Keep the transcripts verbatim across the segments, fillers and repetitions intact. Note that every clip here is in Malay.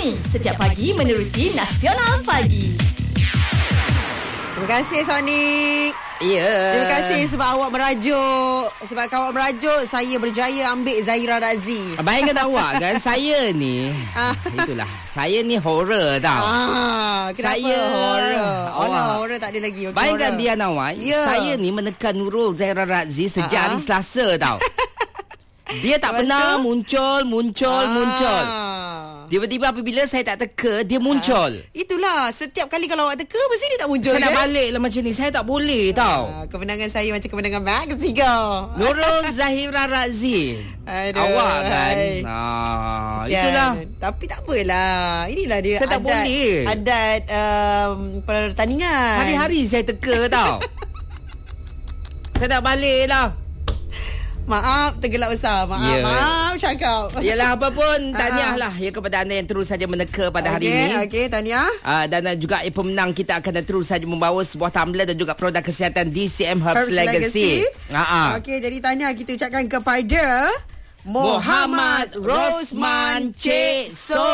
kami setiap pagi menerusi Nasional Pagi. Terima kasih Sonic. Ya. Yeah. Terima kasih sebab awak merajuk. Sebab awak merajuk, saya berjaya ambil Zahira Razi. Bayangkan awak kan, saya ni itulah, saya ni horror tau. Ah, kenapa saya horror? Oh, awak. horror tak ada lagi. Okay, bayangkan horror. dia Nawai, yeah. saya ni menekan Nurul Zahira Razi sejak uh-huh. hari Selasa tau. Dia tak Lepas pernah tu? muncul, muncul, Ah. muncul. Tiba-tiba apabila saya tak teka, dia muncul. Ah. Itulah, setiap kali kalau awak teka, mesti dia tak muncul. Saya nak kan? balik lah macam ni. Saya tak boleh tau. Ah, kemenangan saya macam kemenangan Max tiga. Nurul Zahira Razi. Aduh, Awak kan. hai. Ah, Sian. itulah. Tapi tak apalah. Inilah dia Saya tak adat, boleh. adat um, pertandingan. Hari-hari saya teka tau. Saya tak balik lah. Maaf, tergelak besar. Maaf, Ya. maaf cakap. Yalah, apa pun, tahniah lah ya kepada anda yang terus saja meneka pada hari Okey, ini. Okey, tahniah. Uh, dan uh, juga eh, pemenang kita akan uh, terus saja membawa sebuah tumbler dan juga produk kesihatan D C M Herbs, Herbs Legacy. Legacy. Uh-huh. Okey, jadi tahniah kita ucapkan kepada Muhammad Rosman Cik So.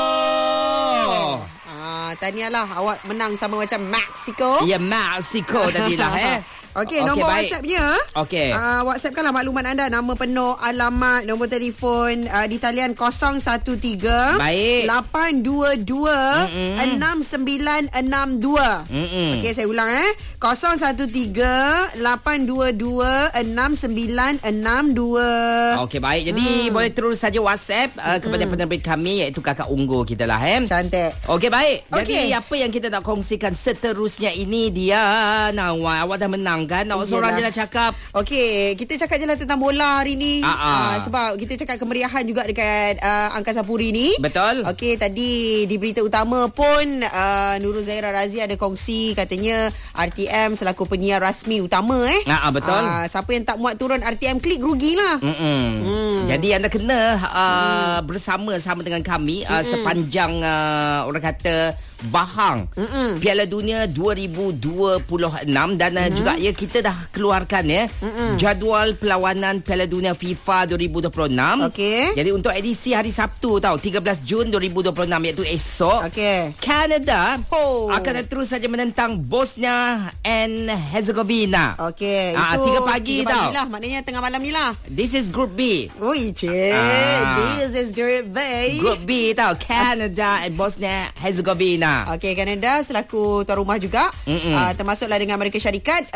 Ah, tahniahlah awak menang sama macam Mexico. Ya, Mexico tadilah eh. Okey, nombor baik. WhatsAppnya. Okey. Uh, WhatsAppkanlah maklumat anda, nama penuh, alamat, nombor telefon uh, di talian kosong satu tiga Baik. lapan dua dua enam sembilan enam dua. Mm-mm. Okey, saya ulang eh. kosong satu tiga lapan dua dua enam sembilan enam dua. Okey, baik. Jadi hmm. boleh terus saja WhatsApp uh, kepada penerbit kami iaitu Kakak Unggul kita lah eh. Cantik. Okey, baik. Jadi Okey. apa yang kita nak kongsikan seterusnya ini dia Nawai, awak dah menang kan? Awak seorang je lah cakap. Okey, kita cakap je lah tentang bola hari ni. Ah, ah. Uh, sebab kita cakap kemeriahan juga dekat uh, Angkasa Puri ni. Betul. Okey, tadi di berita utama pun uh, Nurul Zahira Razi ada kongsi katanya R T M selaku penyiar rasmi utama eh. Ah, ah, betul. Uh, siapa yang tak muat turun R T M klik rugilah. Hmm. Jadi anda kena uh, bersama-sama dengan kami uh, sepanjang uh, orang kata bahang Mm-mm. Piala Dunia dua ribu dua puluh enam dan uh, juga ya kita dah keluarkan ya Mm-mm. jadual perlawanan Piala Dunia FIFA dua ribu dua puluh enam. Okey. Jadi untuk edisi hari Sabtu tau tiga belas Jun dua ribu dua puluh enam iaitu esok. Okey. Canada Oh. akan terus saja menentang Bosnia and Herzegovina. Okey, Ah, itu tiga pagi tiga tau. pagi lah, maknanya tengah malam ni lah. This is Group B. Ui, cik. Ah. This is great, babe. Group B tau, Canada and Bosnia Herzegovina. Okey, Kanada selaku tuan rumah juga, uh, termasuklah dengan Amerika Syarikat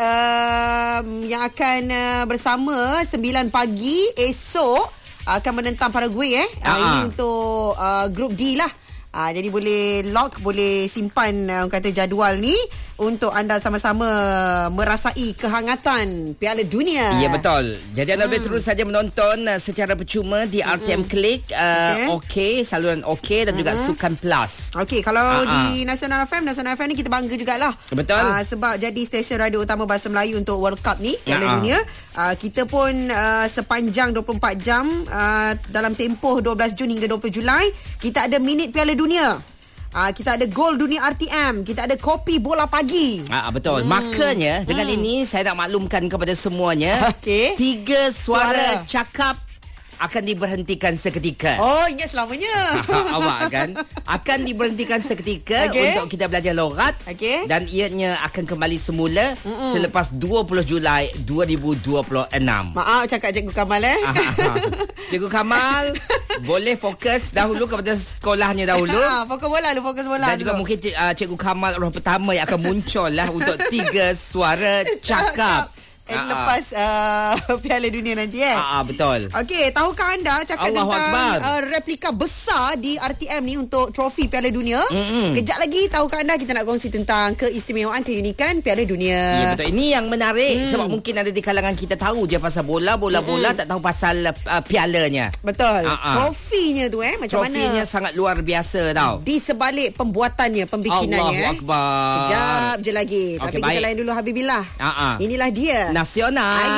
uh, yang akan uh, bersama sembilan pagi esok uh, akan menentang Paraguay eh. Uh, Uh-huh. ini untuk uh, Group D lah. Uh, jadi boleh lock, boleh simpan uh, orang kata jadual ni untuk anda sama-sama merasai kehangatan Piala Dunia. Ya, betul. Jadi anda boleh Hmm. terus saja menonton uh, secara percuma di R T M Klik, uh, OK, saluran OK dan juga Sukan Plus. Okey, kalau Ah, di Nasional F M, Nasional F M ni kita bangga jugalah. Betul. Uh, sebab jadi stesen radio utama bahasa Melayu untuk World Cup ni, Piala Ah, ah. Dunia. Uh, kita pun uh, sepanjang dua puluh empat jam uh, dalam tempoh dua belas Jun hingga dua puluh Julai, kita ada minit Piala Dunia. Uh, kita ada Gol Dunia R T M, kita ada Kopi Bola Pagi. Ah, betul. Hmm. Makanya dengan hmm. ini saya nak maklumkan kepada semuanya. Okey. Tiga Suara. suara, cakap akan diberhentikan seketika. Oh, ingat selamanya. Awak kan akan diberhentikan seketika Okey. untuk kita belajar logat. Okey. Dan ianya akan kembali semula Mm-mm. selepas dua puluh Julai dua ribu dua puluh enam. Maaf cakap Cikgu Kamal eh. Cikgu Kamal boleh fokus dahulu kepada sekolahnya dahulu. Ha, fokus bola dulu, fokus bola. Dan juga dulu. mungkin uh, Cikgu Kamal orang pertama yang akan muncul lah untuk tiga suara cakap. Eh, Ah, ah. lepas uh, Piala Dunia nanti eh. Ah, ah, betul. Okey, tahukah anda cakap Allahu tentang Akbar. uh, replika besar di R T M ni untuk trofi Piala Dunia? Mm-mm. Kejap lagi tahukah anda kita nak kongsi tentang keistimewaan, keunikan Piala Dunia. Ya, betul. Ini yang menarik Hmm. sebab mungkin ada di kalangan kita tahu je pasal bola, bola-bola tak tahu pasal uh, pialanya. Betul. Ah, ah. Trofinya tu eh macam Trofinya mana? sangat luar biasa tau. Di sebalik pembuatannya, pembikinannya. Allahu eh. Akbar. Kejap je lagi. Okey, Tapi kita baik. lain dulu Habibillah. Ah, ah. Inilah dia. Nasional.